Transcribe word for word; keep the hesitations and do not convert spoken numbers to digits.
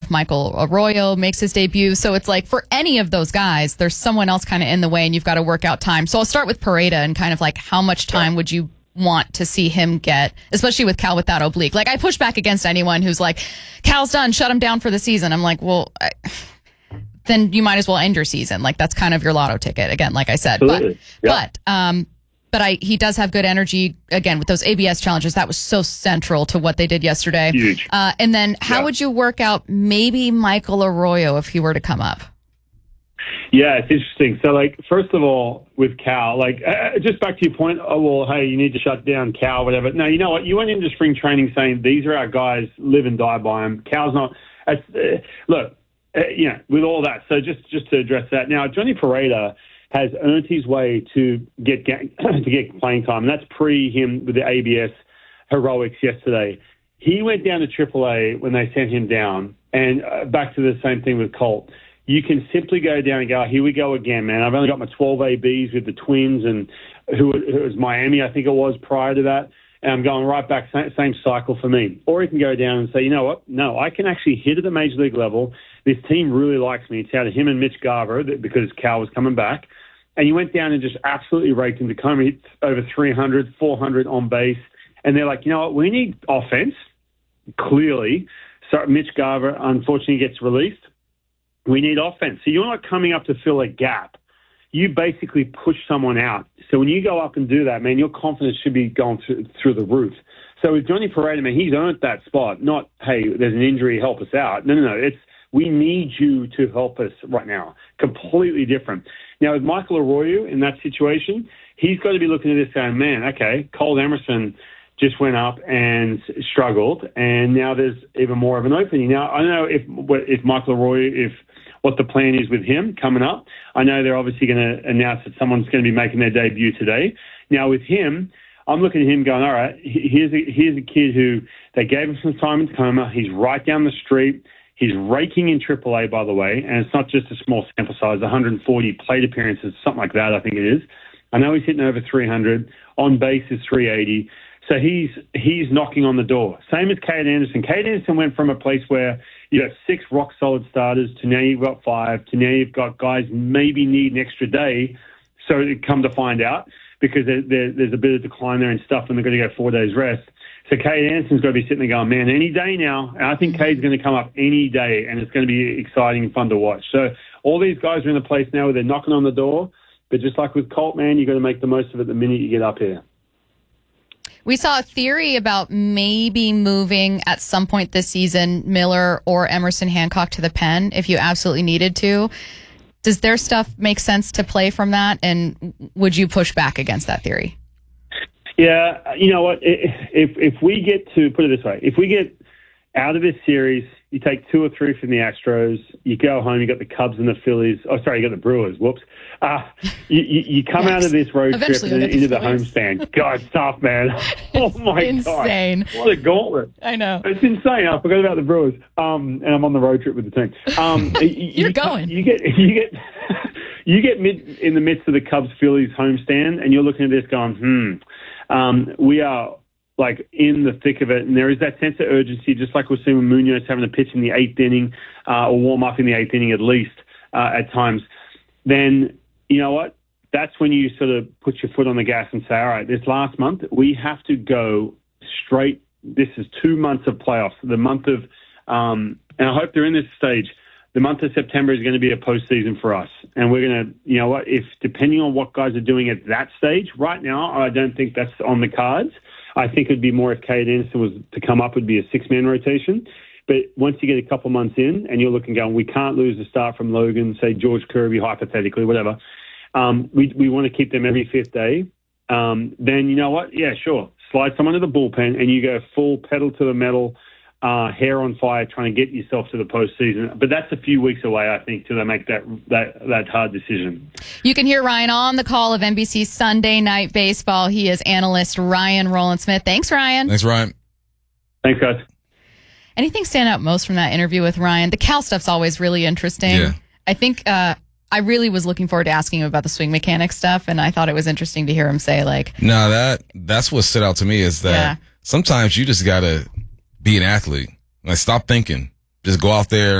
if Michael Arroyo makes his debut. So it's like for any of those guys, there's someone else kind of in the way and you've got to work out time. So I'll start with Pareda and kind of like how much time would you want to see him get, especially with Cal with that oblique. Like I push back against anyone who's like, Cal's done, shut him down for the season. I'm like, well, I, then you might as well end your season. Like that's kind of your lotto ticket again, like I said. Absolutely. But, yeah. but, um, but I, he does have good energy again with those A B S challenges. That was so central to what they did yesterday. Huge. Uh, and then how yeah. would you work out maybe Michael Arroyo if he were to come up? Yeah, it's interesting. So, like, first of all, with Cal, like, uh, just back to your point, oh, well, hey, you need to shut down Cal, whatever. No, you know what? You went into spring training saying these are our guys, live and die by them. Cal's not. Uh, look, uh, you know, with all that. So, just, just to address that. Now, Johnny Pareda has earned his way to get to get playing time, and that's pre him with the A B S heroics yesterday. He went down to triple A when they sent him down, and uh, back to the same thing with Colt. You can simply go down and go, here we go again, man. I've only got my twelve A Bs with the Twins and who, who was Miami, I think it was, prior to that. And I'm going right back, same, same cycle for me. Or you can go down and say, you know what? No, I can actually hit at the major league level. This team really likes me. It's out of him and Mitch Garver because Cal was coming back. And you went down and just absolutely raked him. Tacoma hit over three hundred, four hundred on base. And they're like, you know what? We need offense, clearly. So Mitch Garver, unfortunately, gets released. We need offense. So you're not coming up to fill a gap. You basically push someone out. So when you go up and do that, man, your confidence should be going through, through the roof. So with Johnny Pareda, man, he's earned that spot. Not, hey, there's an injury, help us out. No, no, no. It's we need you to help us right now. Completely different. Now, with Michael Arroyo in that situation, he's got to be looking at this going, man, okay, Cole Emerson just went up and struggled, and now there's even more of an opening. Now, I don't know if if Michael Arroyo, if what the plan is with him coming up. I know they're obviously going to announce that someone's going to be making their debut today. Now, with him, I'm looking at him going, all right, here's a, here's a kid who they gave him some time in Tacoma. He's right down the street. He's raking in triple A, by the way, and it's not just a small sample size, one hundred forty plate appearances, something like that, I think it is. I know he's hitting over three hundred. On base is three eighty. So he's he's knocking on the door. Same as Cade Anderson. Cade Anderson went from a place where you have six rock-solid starters to now you've got five, to now you've got guys maybe need an extra day, so come to find out, because there, there, there's a bit of decline there and stuff, and they're going to go four days rest. So Cade Anderson's got to be sitting there going, man, any day now. And I think Cade's going to come up any day, and it's going to be exciting and fun to watch. So all these guys are in a place now where they're knocking on the door, but just like with Colt, man, you've got to make the most of it the minute you get up here. We saw a theory about maybe moving at some point this season Miller or Emerson Hancock to the pen if you absolutely needed to. Does their stuff make sense to play from that? And would you push back against that theory? Yeah, you know what? If if we get to, put it this way, if we get out of this series, you take two or three from the Astros, you go home, you got the Cubs and the Phillies. Oh, sorry, you got the Brewers. Whoops. Uh, you, you, you come yes. out of this road Eventually trip and the into the homestand. God, it's tough, man. Oh, my insane. God. What a gauntlet. I know. It's insane. I forgot about the Brewers. Um, and I'm on the road trip with the team. Um, You're you, going. You get, you get, you get mid, in the midst of the Cubs Phillies homestand, and you're looking at this going, hmm, um, we are like in the thick of it, and there is that sense of urgency, just like we're seeing with Munoz having a pitch in the eighth inning, uh, or warm up in the eighth inning at least uh, at times. Then you know what? That's when you sort of put your foot on the gas and say, all right, this last month we have to go straight. This is two months of playoffs. The month of, um, and I hope they're in this stage. The month of September is going to be a postseason for us, and we're going to, you know what? If depending on what guys are doing at that stage, right now, I don't think that's on the cards. I think it'd be more if Cade Anderson was to come up, would be a six-man rotation. But once you get a couple months in and you're looking going, we can't lose a start from Logan, say George Kirby, hypothetically, whatever. Um, we we want to keep them every fifth day. Um, then you know what? Yeah, sure. Slide someone to the bullpen and you go full pedal to the metal, uh, hair on fire, trying to get yourself to the postseason. But that's a few weeks away, I think, till they make that that that hard decision. You can hear Ryan on the call of N B C Sunday Night Baseball. He is analyst Ryan Rowland-Smith. Thanks, Ryan. Thanks, Ryan. Thanks, guys. Anything stand out most from that interview with Ryan? The Cal stuff's always really interesting. Yeah. I think uh, I really was looking forward to asking him about the swing mechanics stuff, and I thought it was interesting to hear him say, like... No, that that's what stood out to me is that yeah. sometimes you just got to be an athlete. Like, stop thinking. Just go out there